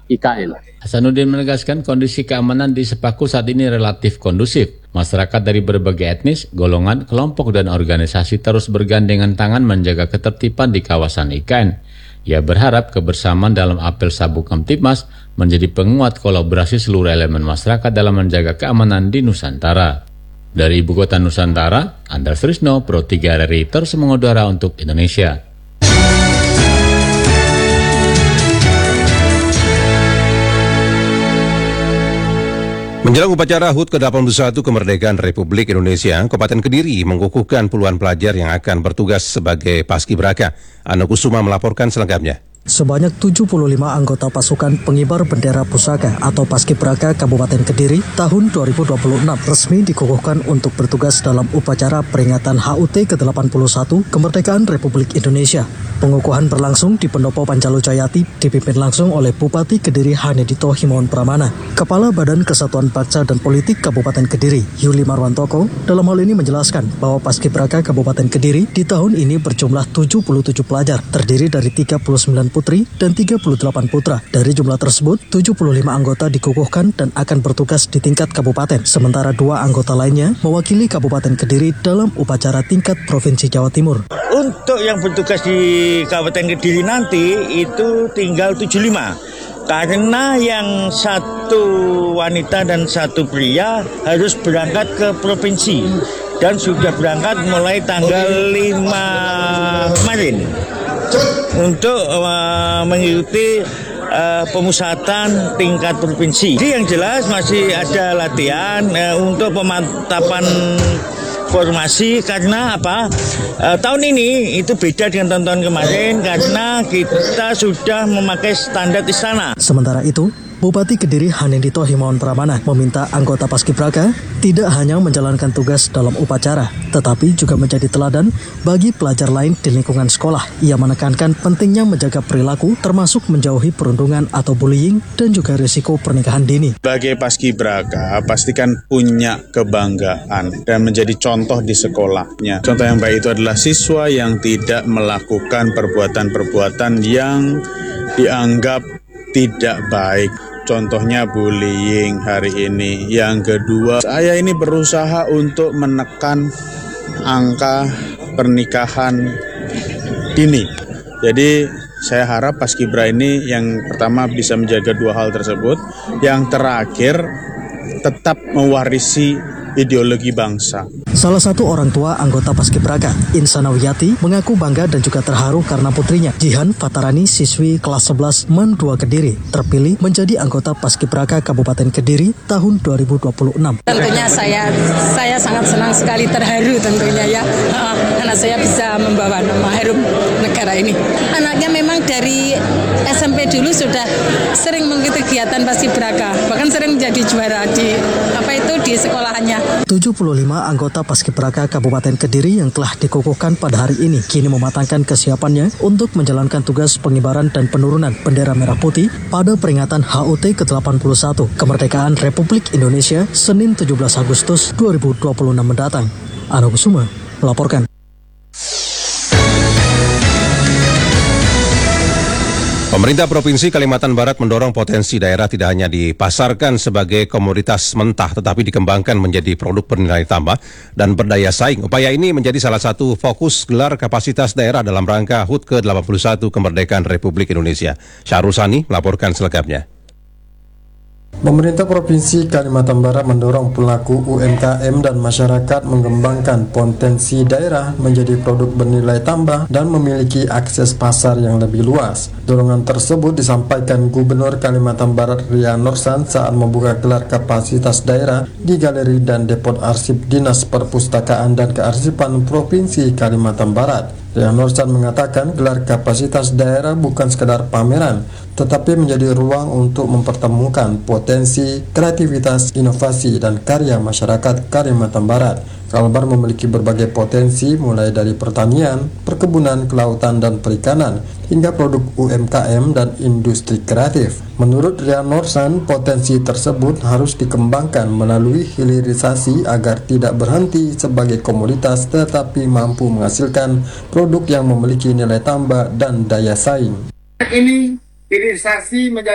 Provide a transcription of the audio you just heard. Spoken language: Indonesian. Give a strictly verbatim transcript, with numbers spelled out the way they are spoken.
I K N. Hasanuddin menegaskan kondisi keamanan di Sepaku saat ini relatif kondusif. Masyarakat dari berbagai etnis, golongan, kelompok, dan organisasi terus bergandengan tangan menjaga ketertiban di kawasan I K N. Ia berharap kebersamaan dalam apel Sabu Kamtibmas menjadi penguat kolaborasi seluruh elemen masyarakat dalam menjaga keamanan di Nusantara. Dari Ibu Kota Nusantara, Andar Srisno, Pro tiga R R I terus mengudara untuk Indonesia. Menjelang upacara H U T ke delapan puluh satu Kemerdekaan Republik Indonesia, Kabupaten Kediri mengukuhkan puluhan pelajar yang akan bertugas sebagai paskibraka. Ano Kusuma melaporkan selengkapnya. Sebanyak tujuh puluh lima anggota pasukan pengibar bendera pusaka atau Paskibraka Kabupaten Kediri tahun dua ribu dua puluh enam resmi dikukuhkan untuk bertugas dalam upacara peringatan H U T ke delapan puluh satu Kemerdekaan Republik Indonesia. Pengukuhan berlangsung di Pendopo Pancalo Jayati dipimpin langsung oleh Bupati Kediri Hanedito Himawan Pramana. Kepala Badan Kesatuan Bangsa dan Politik Kabupaten Kediri, Yuli Marwantoko, dalam hal ini menjelaskan bahwa Paskibraka Kabupaten Kediri di tahun ini berjumlah tujuh puluh tujuh pelajar, terdiri dari tiga puluh sembilan putri dan tiga puluh delapan putra. Dari jumlah tersebut, tujuh puluh lima anggota dikukuhkan dan akan bertugas di tingkat kabupaten, sementara dua anggota lainnya mewakili Kabupaten Kediri dalam upacara tingkat Provinsi Jawa Timur. Untuk yang bertugas di Kabupaten Kediri nanti itu tinggal tujuh puluh lima. Karena yang satu wanita dan satu pria harus berangkat ke provinsi dan sudah berangkat mulai tanggal lima kemarin untuk uh, mengikuti uh, pemusatan tingkat provinsi. Jadi yang jelas masih ada latihan uh, untuk pemantapan formasi karena apa? Uh, tahun ini itu beda dengan tahun-tahun kemarin karena kita sudah memakai standar istana. Sementara itu, Bupati Kediri Hanedito Himawan Pramana meminta anggota Paskibraka tidak hanya menjalankan tugas dalam upacara, tetapi juga menjadi teladan bagi pelajar lain di lingkungan sekolah. Ia menekankan pentingnya menjaga perilaku termasuk menjauhi perundungan atau bullying dan juga risiko pernikahan dini. Sebagai Paskibraka, pastikan punya kebanggaan dan menjadi contoh di sekolahnya. Contoh yang baik itu adalah siswa yang tidak melakukan perbuatan-perbuatan yang dianggap tidak baik. Contohnya bullying hari ini. Yang kedua, saya ini berusaha untuk menekan angka pernikahan dini. Jadi saya harap Paskibra ini yang pertama bisa menjaga dua hal tersebut. Yang terakhir, tetap mewarisi ideologi bangsa. Salah satu orang tua anggota Paskibraka, Insana Wiyati, mengaku bangga dan juga terharu karena putrinya, Jihan Fatarani, siswi kelas sebelas M A N dua Kediri, terpilih menjadi anggota Paskibraka Kabupaten Kediri tahun dua ribu dua puluh enam. Tentunya saya saya sangat senang sekali, terharu tentunya ya, karena saya bisa membawa nama harum negara ini. Anaknya memang dari S M P dulu sudah sering mengikuti kegiatan Paskibraka, bahkan sering menjadi juara di apa itu di sekolahannya. tujuh puluh lima anggota Paskibraka Kabupaten Kediri yang telah dikukuhkan pada hari ini kini mematangkan kesiapannya untuk menjalankan tugas pengibaran dan penurunan bendera merah putih pada peringatan H U T ke delapan puluh satu Kemerdekaan Republik Indonesia Senin tujuh belas Agustus dua ribu dua puluh enam mendatang. Ano Kusuma melaporkan. Pemerintah Provinsi Kalimantan Barat mendorong potensi daerah tidak hanya dipasarkan sebagai komoditas mentah, tetapi dikembangkan menjadi produk bernilai tambah dan berdaya saing. Upaya ini menjadi salah satu fokus gelar kapasitas daerah dalam rangka H U T ke delapan puluh satu Kemerdekaan Republik Indonesia. Syahrul Sani melaporkan selengkapnya. Pemerintah Provinsi Kalimantan Barat mendorong pelaku U M K M dan masyarakat mengembangkan potensi daerah menjadi produk bernilai tambah dan memiliki akses pasar yang lebih luas. Dorongan tersebut disampaikan Gubernur Kalimantan Barat Rian Nursan saat membuka gelar kapasitas daerah di Galeri dan Depot Arsip Dinas Perpustakaan dan Kearsipan Provinsi Kalimantan Barat. Rian Nursan mengatakan gelar kapasitas daerah bukan sekedar pameran, tetapi menjadi ruang untuk mempertemukan potensi, kreativitas, inovasi, dan karya masyarakat Kalimantan Barat. Kalbar memiliki berbagai potensi mulai dari pertanian, perkebunan, kelautan, dan perikanan, hingga produk U M K M dan industri kreatif. Menurut Rian Nursan, potensi tersebut harus dikembangkan melalui hilirisasi agar tidak berhenti sebagai komoditas tetapi mampu menghasilkan produk yang memiliki nilai tambah dan daya saing. Ini hilirisasi menjadi